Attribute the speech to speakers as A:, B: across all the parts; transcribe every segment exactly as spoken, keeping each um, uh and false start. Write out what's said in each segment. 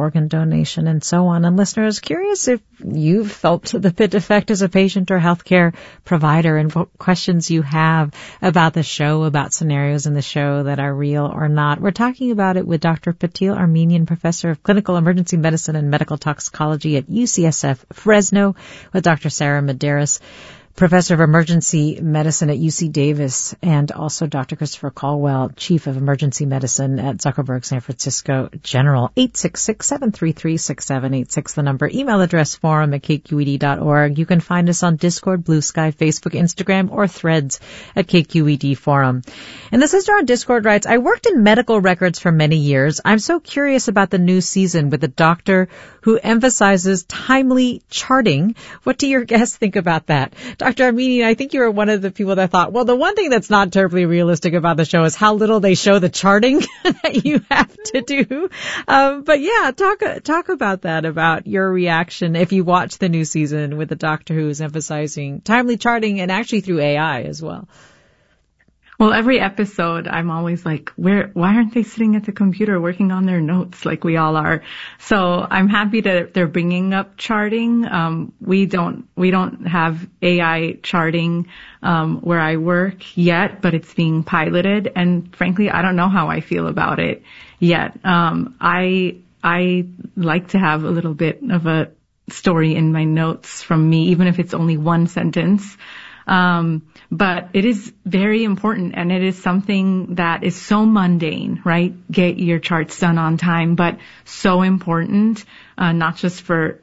A: organ donation, and so on. And listeners, curious if you've felt the P I T effect as a patient or healthcare provider, and what questions you have about the show, about scenarios in the show that are real or not. We're talking about it with Doctor Patil Armenian, Professor of Clinical Emergency Medicine and Medical Toxicology at U C S F Fresno, with Doctor Sarah Medeiros, Professor of Emergency Medicine at U C Davis, and also Doctor Christopher Caldwell, Chief of Emergency Medicine at Zuckerberg San Francisco General. eight six six, seven three three, six seven eight six, the number. Email address forum at k q e d dot org. You can find us on Discord, Blue Sky, Facebook, Instagram, or Threads at K Q E D Forum. And the sister on Discord writes, I worked in medical records for many years. I'm so curious about the new season with a doctor who emphasizes timely charting. What do your guests think about that? Doctor Armenian, I think you were one of the people that thought, well, the one thing that's not terribly realistic about the show is how little they show the charting that you have to do. Um, but yeah, talk talk about that, about your reaction if you watch the new season with a doctor who is emphasizing timely charting, and actually through A I as well.
B: Well, every episode, I'm always like, where, why aren't they sitting at the computer working on their notes like we all are? So I'm happy that they're bringing up charting. Um, we don't, we don't have A I charting, um, where I work yet, but it's being piloted. And frankly, I don't know how I feel about it yet. Um, I, I like to have a little bit of a story in my notes from me, even if it's only one sentence. Um, but it is very important, and it is something that is so mundane, right? Get your charts done on time, but so important, uh, not just for,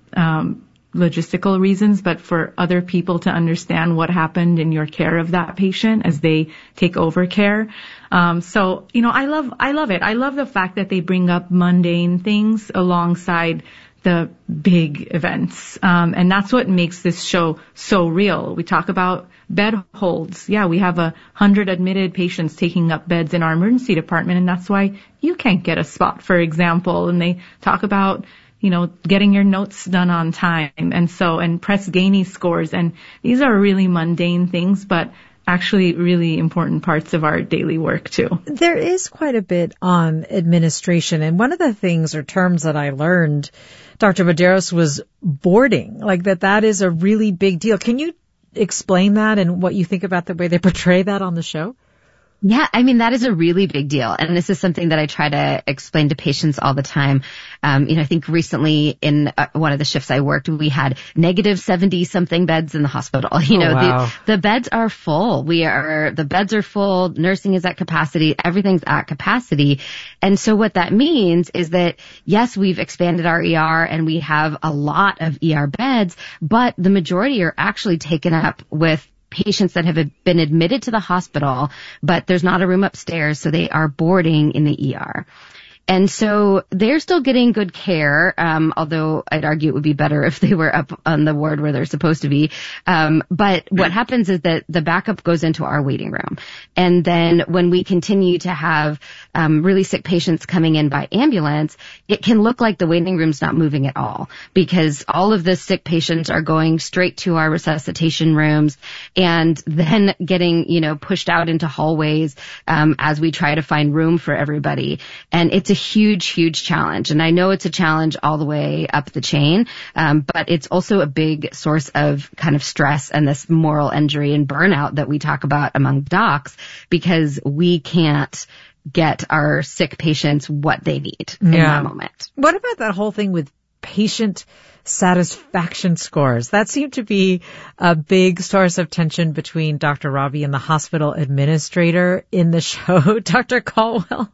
B: um, logistical reasons, but for other people to understand what happened in your care of that patient as they take over care. Um, so, you know, I love, I love it. I love the fact that they bring up mundane things alongside the big events. Um, and that's what makes this show so real. We talk about bed holds. Yeah, we have a hundred admitted patients taking up beds in our emergency department, and that's why you can't get a spot, for example. And they talk about, you know, getting your notes done on time. And so, and Press Ganey scores. And these are really mundane things, but actually really important parts of our daily work too.
A: There is quite a bit on administration. And one of the things or terms that I learned, Doctor Medeiros, was boarding, like that that is a really big deal. Can you explain that and what you think about the way they portray that on the show?
C: Yeah, I mean, that is a really big deal. And this is something that I try to explain to patients all the time. Um, you know, I think recently in uh, one of the shifts I worked, we had negative seventy something beds in the hospital. You
A: oh,
C: know,
A: wow.
C: the, the beds are full. We are, the beds are full. Nursing is at capacity. Everything's at capacity. And so what that means is that, yes, we've expanded our E R and we have a lot of E R beds, but the majority are actually taken up with patients that have been admitted to the hospital, but there's not a room upstairs, so they are boarding in the E R. And so they're still getting good care, um, although I'd argue it would be better if they were up on the ward where they're supposed to be. Um, but what happens is that the backup goes into our waiting room. And then when we continue to have um, really sick patients coming in by ambulance, it can look like the waiting room's not moving at all, because all of the sick patients are going straight to our resuscitation rooms and then getting, you know, pushed out into hallways um, as we try to find room for everybody. And it's a huge, huge challenge. And I know it's a challenge all the way up the chain, um, but it's also a big source of kind of stress and this moral injury and burnout that we talk about among docs, because we can't get our sick patients what they need yeah. in that moment.
A: What about that whole thing with patient satisfaction scores? That seemed to be a big source of tension between Doctor Robbie and the hospital administrator in the show, Doctor Caldwell.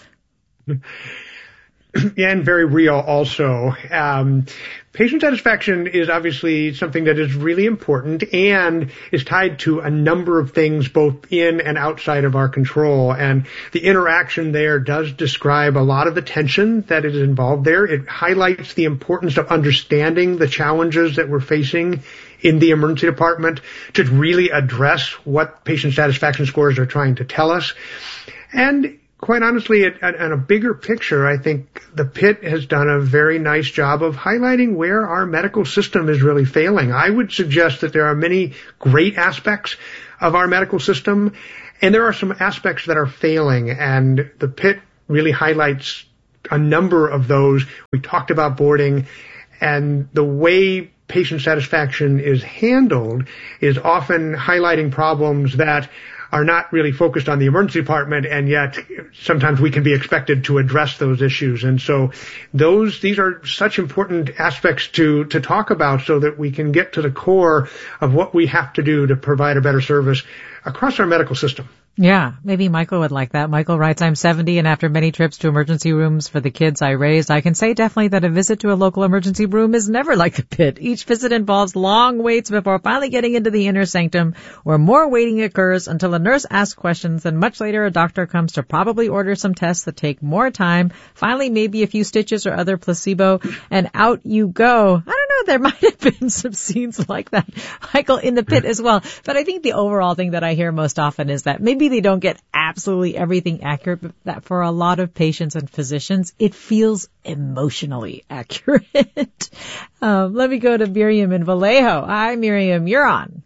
D: And very real also. Um, patient satisfaction is obviously something that is really important and is tied to a number of things both in and outside of our control. And the interaction there does describe a lot of the tension that is involved there. It highlights the importance of understanding the challenges that we're facing in the emergency department to really address what patient satisfaction scores are trying to tell us. And quite honestly, on a bigger picture, I think the P I T has done a very nice job of highlighting where our medical system is really failing. I would suggest that there are many great aspects of our medical system, and there are some aspects that are failing, and the P I T really highlights a number of those. We talked about boarding, and the way patient satisfaction is handled is often highlighting problems that are not really focused on the emergency department, and yet sometimes we can be expected to address those issues. And so those, these are such important aspects to, to talk about so that we can get to the core of what we have to do to provide a better service across our medical system.
A: Yeah, maybe Michael would like that. Michael writes, I'm seventy, and after many trips to emergency rooms for the kids I raised, I can say definitely that a visit to a local emergency room is never like the pit. Each visit involves long waits before finally getting into the inner sanctum, where more waiting occurs until a nurse asks questions, and much later a doctor comes to probably order some tests that take more time. Finally, maybe a few stitches or other placebo, and out you go. I don't know, there might have been some scenes like that, Michael, in the pit as well. But I think the overall thing that I hear most often is that maybe they don't get absolutely everything accurate, but that for a lot of patients and physicians, it feels emotionally accurate. um, let me go to Miriam in Vallejo. Hi, Miriam, you're on.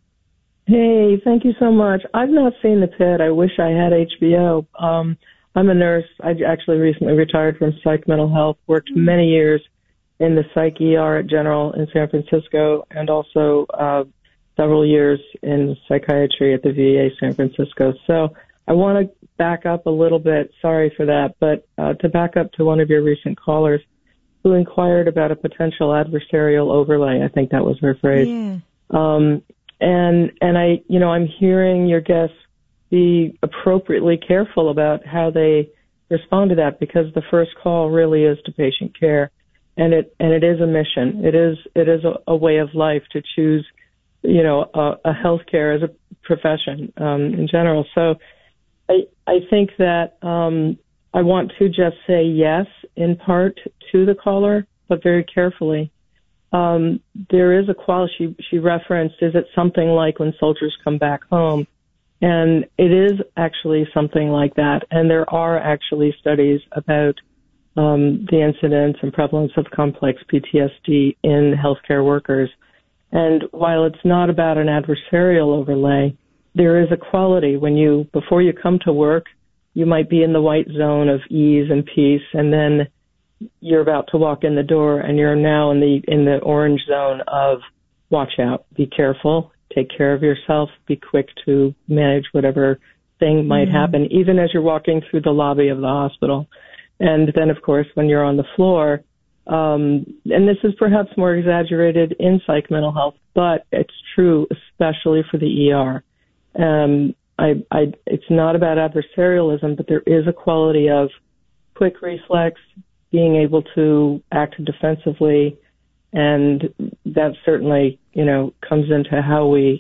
E: Hey, thank you so much. I've not seen the pit. I wish I had H B O. Um, I'm a nurse. I actually recently retired from psych mental health, worked many years in the psych E R at General in San Francisco, and also uh several years in psychiatry at the V A San Francisco. So I want to back up a little bit. Sorry for that. But uh, to back up to one of your recent callers who inquired about a potential adversarial overlay. I think that was her phrase.
A: Yeah.
E: Um, and, and I, you know, I'm hearing your guests be appropriately careful about how they respond to that, because the first call really is to patient care. And it, and it is a mission. It is, it is a, a way of life to choose, you know, a, a healthcare as a profession, um, in general. So I, I think that, um, I want to just say yes, in part to the caller, but very carefully. Um, there is a quality she, she referenced. Is it something like when soldiers come back home? And it is actually something like that. And there are actually studies about um, the incidence and prevalence of complex P T S D in healthcare workers. And while it's not about an adversarial overlay, there is a quality when you, before you come to work, you might be in the white zone of ease and peace, and then you're about to walk in the door and you're now in the, in the orange zone of watch out, be careful, take care of yourself, be quick to manage whatever thing might mm-hmm. happen, even as you're walking through the lobby of the hospital. And then, of course, when you're on the floor, um, and this is perhaps more exaggerated in psych mental health, but it's true, especially for the E R. Um, I, I, it's not about adversarialism, but there is a quality of quick reflex, being able to act defensively, and that certainly, you know, comes into how we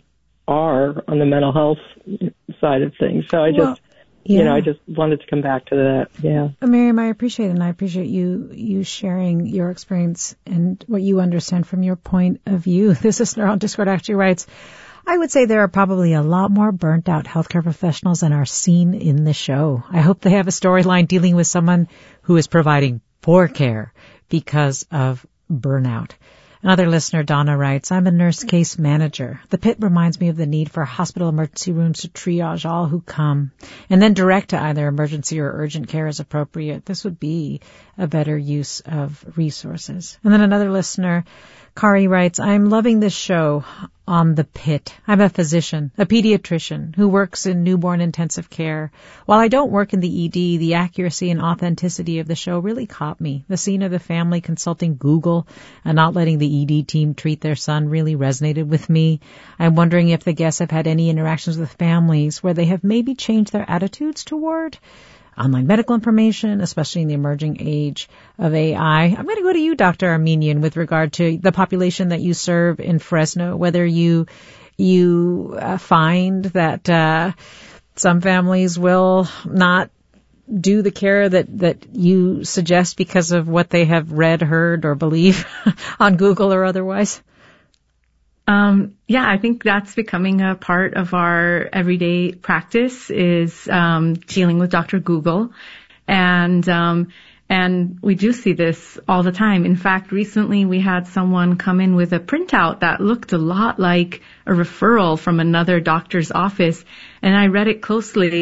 E: are on the mental health side of things. So I just, well, yeah. you know, I just wanted to come back to that. Yeah.
A: Miriam, I appreciate it, and I appreciate you, you sharing your experience and what you understand from your point of view. This listener on Discord actually writes, I would say there are probably a lot more burnt out healthcare professionals than are seen in the show. I hope they have a storyline dealing with someone who is providing poor care because of burnout. Another listener, Donna, writes, I'm a nurse case manager. The pit reminds me of the need for hospital emergency rooms to triage all who come and then direct to either emergency or urgent care as appropriate. This would be a better use of resources. And then another listener, Kari, writes, I'm loving this show on the pit. I'm a physician, a pediatrician who works in newborn intensive care. While I don't work in the E D, the accuracy and authenticity of the show really caught me. The scene of the family consulting Google and not letting the E D team treat their son really resonated with me. I'm wondering if the guests have had any interactions with families where they have maybe changed their attitudes toward online medical information, especially in the emerging age of A I. I'm going to go to you, Doctor Armenian, with regard to the population that you serve in Fresno, whether you you uh, find that uh, some families will not do the care that, that you suggest because of what they have read, heard, or believe on Google or otherwise.
B: Um, yeah, I think that's becoming a part of our everyday practice is, um, dealing with Doctor Google. And, um, and we do see this all the time. In fact, recently we had someone come in with a printout that looked a lot like a referral from another doctor's office. And I read it closely,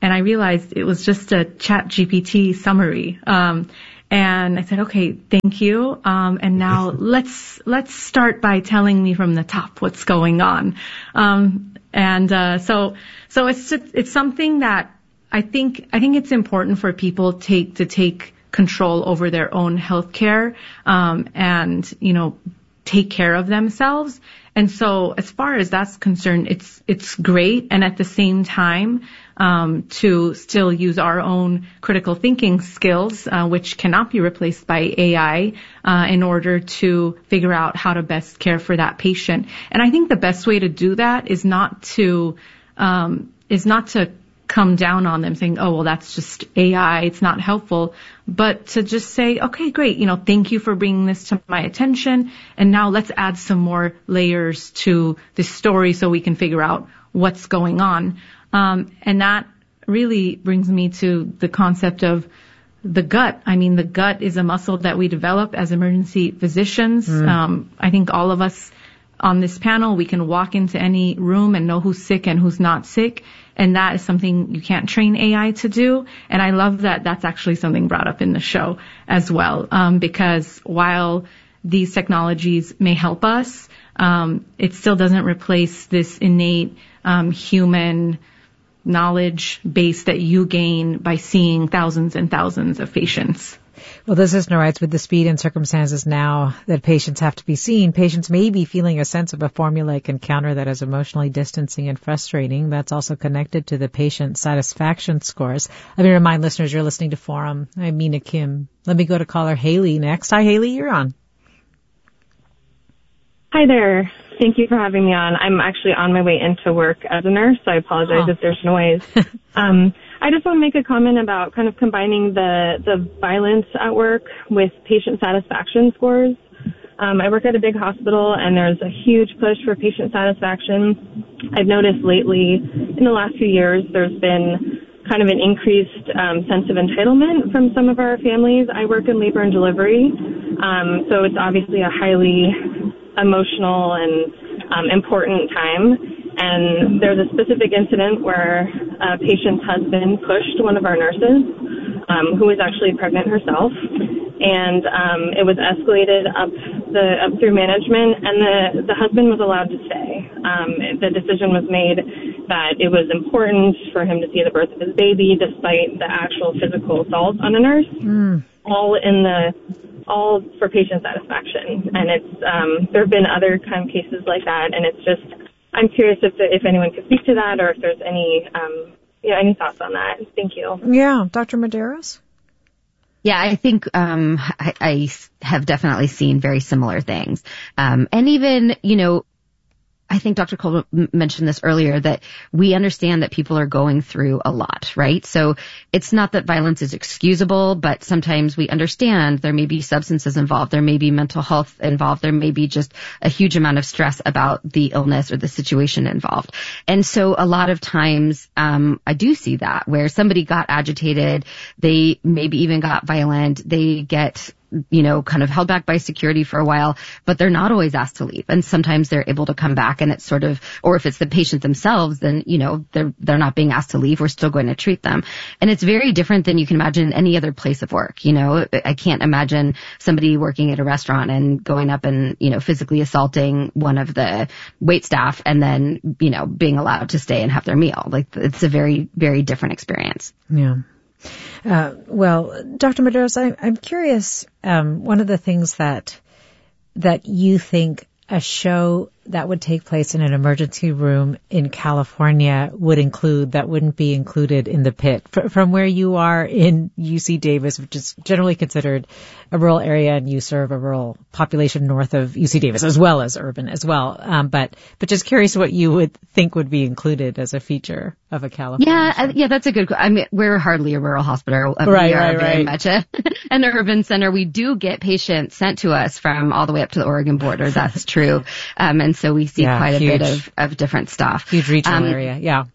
B: and I realized it was just a Chat G P T summary. Um, and I said, okay, thank you. Um, and now let's, let's start by telling me from the top what's going on. Um, and, uh, so, so it's just, it's something that I think, I think it's important for people take, to take control over their own health care, um, and, you know, take care of themselves. And so as far as that's concerned, it's, it's great. And at the same time, um, to still use our own critical thinking skills, uh, which cannot be replaced by A I, uh, in order to figure out how to best care for that patient. And I think the best way to do that is not to, um, is not to come down on them saying, oh, well, that's just A I. It's not helpful. But to just say, okay, great. You know, thank you for bringing this to my attention. And now let's add some more layers to this story so we can figure out what's going on. Um, and that really brings me to the concept of the gut. I mean, the gut is a muscle that we develop as emergency physicians. Mm. Um, I think all of us on this panel, we can walk into any room and know who's sick and who's not sick. And that is something you can't train A I to do. And I love that that's actually something brought up in the show as well. Um, because while these technologies may help us, um, it still doesn't replace this innate, um, human knowledge base that you gain by seeing thousands and thousands of patients.
A: Well, this listener writes, with the speed and circumstances now that patients have to be seen, patients may be feeling a sense of a formulaic encounter that is emotionally distancing and frustrating. That's also connected to the patient satisfaction scores. Let me remind listeners you're listening to Forum. I'm Mina Kim. Let me go to caller Haley next. Hi, Haley, you're on.
F: Hi there. Thank you for having me on. I'm actually on my way into work as a nurse, so I apologize oh. if there's noise. um, I just want to make a comment about kind of combining the, the violence at work with patient satisfaction scores. Um, I work at a big hospital, and there's a huge push for patient satisfaction. I've noticed lately, in the last few years, there's been kind of an increased um, sense of entitlement from some of our families. I work in labor and delivery, um, so it's obviously a highly emotional and um, important time. And there's a specific incident where a patient's husband pushed one of our nurses, um, who was actually pregnant herself, and um, it was escalated up the up through management, and the the husband was allowed to stay. Um, the decision was made that it was important for him to see the birth of his baby, despite the actual physical assault on a nurse, mm. all in the all for patient satisfaction. And it's um, there have been other kind of cases like that, and it's just. I'm curious if the, if anyone could speak to that, or if there's any, um, you know, any thoughts on that. Thank you.
A: Yeah, Doctor Medeiros?
C: Yeah, I think um, I, I have definitely seen very similar things. Um, and even, you know, I think Doctor Cole mentioned this earlier, that we understand that people are going through a lot, right? So it's not that violence is excusable, but sometimes we understand there may be substances involved, there may be mental health involved, there may be just a huge amount of stress about the illness or the situation involved. And so a lot of times, um, I do see that where somebody got agitated, they maybe even got violent, they get you know, kind of held back by security for a while, but they're not always asked to leave. And sometimes they're able to come back, and it's sort of, or if it's the patient themselves, then, you know, they're, they're not being asked to leave. We're still going to treat them. And it's very different than you can imagine in any other place of work. You know, I can't imagine somebody working at a restaurant and going up and, you know, physically assaulting one of the wait staff and then, you know, being allowed to stay and have their meal. Like, it's a very, very different experience.
A: Yeah. Uh, well, Doctor Medeiros, I, I'm curious, um, one of the things that, that you think a show that would take place in an emergency room in California would include that wouldn't be included in the pit? F- from where you are in U C Davis, which is generally considered a rural area, and you serve a rural population north of U C Davis as well as urban as well. Um, but, but just curious what you would think would be included as a feature of a California
C: Yeah,
A: show.
C: yeah, that's a good, I mean, we're hardly a rural hospital.
A: Right,
C: we
A: right,
C: are very
A: right.
C: much a, an urban center. We do get patients sent to us from all the way up to the Oregon border. That's true. Um, and so we see yeah, quite a
A: huge,
C: bit of, of different stuff.
A: Huge regional
C: um,
A: area, yeah.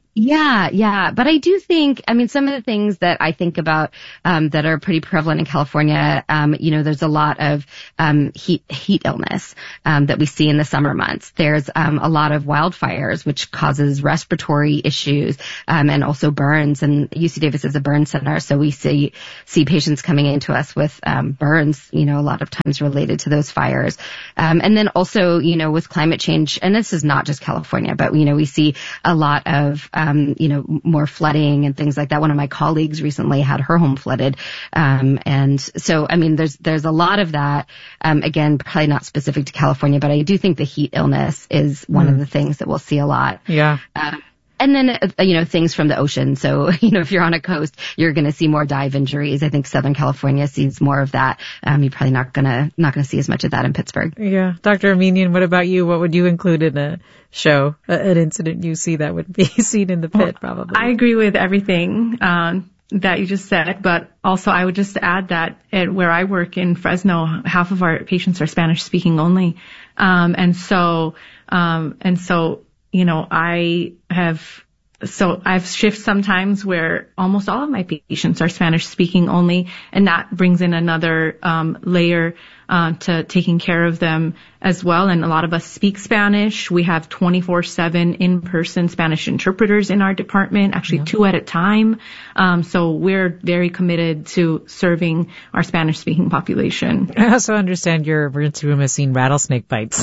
C: Yeah, yeah. But I do think, I mean, some of the things that I think about um, that are pretty prevalent in California, um, you know, there's a lot of um, heat heat illness um, that we see in the summer months. There's um, a lot of wildfires, which causes respiratory issues um, and also burns. And U C Davis is a burn center, so we see see patients coming into us with um, burns, you know, a lot of times related to those fires. Um, and then also, you know, with climate change, and this is not just California, but, you know, we see a lot of Um, you know, more flooding and things like that. One of my colleagues recently had her home flooded. Um, and so, I mean, there's, there's a lot of that. Um, again, probably not specific to California, but I do think the heat illness is one mm. of the things that we'll see a lot.
A: Yeah.
C: Uh, And then, uh, you know, things from the ocean. So, you know, if you're on a coast, you're going to see more dive injuries. I think Southern California sees more of that. Um, you're probably not going to, not going to see as much of that in Pittsburgh.
A: Yeah. Doctor Aminian, what about you? What would you include in a show, an incident you see that would be seen in the pit,
B: well,
A: probably?
B: I agree with everything, um, that you just said, but also I would just add that at where I work in Fresno, half of our patients are Spanish speaking only. Um, and so, um, and so, you know, I have, so I've shifts sometimes where almost all of my patients are Spanish speaking only, and that brings in another um, layer uh, to taking care of them as well. And a lot of us speak Spanish. We have twenty-four seven in-person Spanish interpreters in our department, actually yeah. two at a time. Um, so we're very committed to serving our Spanish speaking population.
A: I also understand your emergency room has seen rattlesnake bites.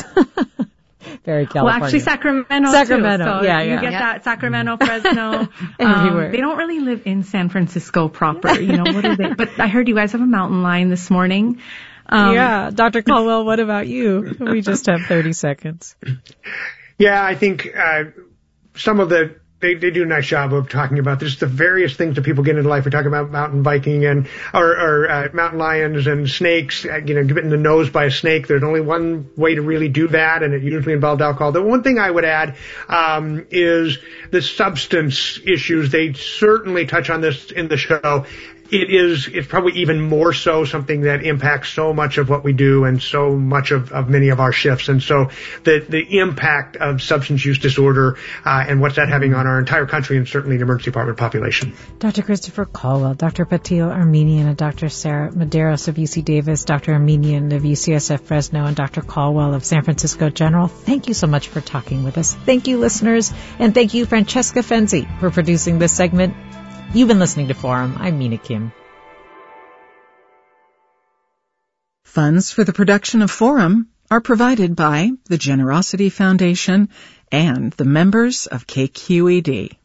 A: Very California.
B: Well, actually Sacramento,
A: Sacramento,
B: too. So
A: yeah,
B: you
A: yeah.
B: get
A: yep.
B: that Sacramento, Fresno.
A: Everywhere.
B: Um, they don't really live in San Francisco proper, you know, what are they? But I heard you guys have a mountain lion this morning. Um,
A: yeah. Doctor Caldwell, what about you? We just have thirty seconds.
D: Yeah, I think, uh, some of the, They, they do a nice job of talking about this, the various things that people get into life. We're talking about mountain biking and, or, or uh, mountain lions and snakes, uh, you know, getting the nose by a snake. There's only one way to really do that, and it usually involved alcohol. The one thing I would add, um, is the substance issues. They certainly touch on this in the show. It is, it's probably even more so something that impacts so much of what we do and so much of, of many of our shifts. And so the, the impact of substance use disorder, uh, and what's that having on our entire country and certainly the emergency department population.
A: Doctor Christopher Caldwell, Doctor Patil Armenian, and Doctor Sarah Medeiros of U C Davis, Doctor Armenian of U C S F Fresno, and Doctor Caldwell of San Francisco General. Thank you so much for talking with us. Thank you, listeners. And thank you, Francesca Fenzi, for producing this segment. You've been listening to Forum. I'm Mina Kim.
G: Funds for the production of Forum are provided by the Generosity Foundation and the members of K Q E D.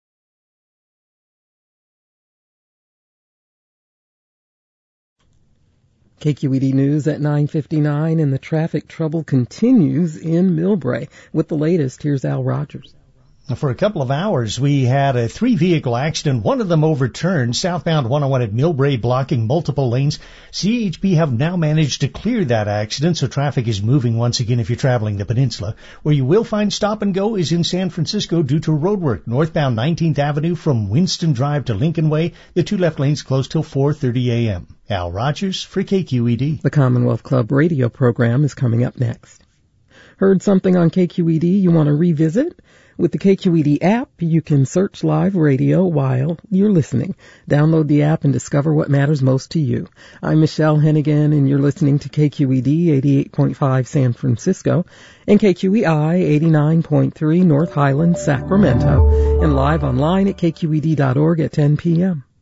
H: K Q E D News at nine fifty-nine, and the traffic trouble continues in Millbrae. With the latest, here's Al Rogers.
I: For a couple of hours, we had a three-vehicle accident, one of them overturned, southbound one oh one at Millbrae, blocking multiple lanes. C H P have now managed to clear that accident, so traffic is moving once again if you're traveling the peninsula. Where you will find stop and go is in San Francisco due to roadwork. Northbound nineteenth Avenue from Winston Drive to Lincoln Way, the two left lanes closed till four thirty a.m. Al Rogers for K Q E D.
H: The Commonwealth Club radio program is coming up next. Heard something on K Q E D you want to revisit? With the K Q E D app, you can search live radio while you're listening. Download the app and discover what matters most to you. I'm Michelle Hennigan, and you're listening to K Q E D eighty-eight point five San Francisco and K Q E I eighty-nine point three North Highlands, Sacramento, and live online at K Q E D dot org at ten p.m.